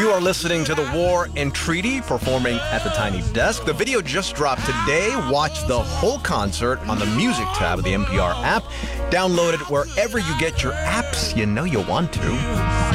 You are listening to The War and Treaty performing at the Tiny Desk. The video just dropped today. Watch the whole concert on the music tab of the NPR app. Download it wherever you get your apps. You know you want to.